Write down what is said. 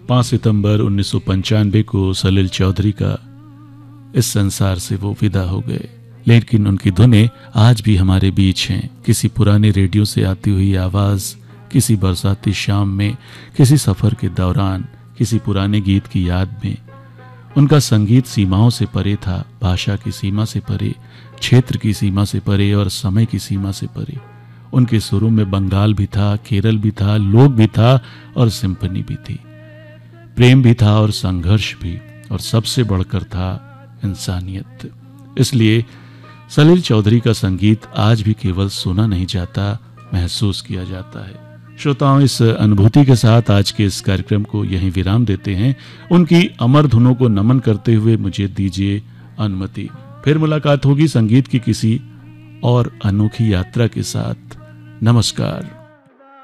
5 सितंबर 1995 को सलील चौधरी का इस संसार से वो विदा हो गए, लेकिन उनकी धुनें आज भी हमारे बीच हैं। किसी पुराने रेडियो से आती हुई आवाज़, किसी बरसाती शाम में, किसी सफ़र के दौरान, किसी पुराने गीत की याद में। उनका संगीत सीमाओं से परे था, भाषा की सीमा से परे, क्षेत्र की सीमा से परे और समय की सीमा से परे। उनके सुरों में बंगाल भी था, केरल भी था, लोक भी था और सिम्फनी भी थी, प्रेम भी था और संघर्ष भी, और सबसे बढ़कर था इंसानियत। इसलिए सलील चौधरी का संगीत आज भी केवल सुना नहीं जाता, महसूस किया जाता है। श्रोताओं, इस अनुभूति के साथ आज के इस कार्यक्रम को यहीं विराम देते हैं। उनकी अमर धुनों को नमन करते हुए मुझे दीजिए अनुमति। फिर मुलाकात होगी संगीत की किसी और अनोखी यात्रा के साथ। नमस्कार।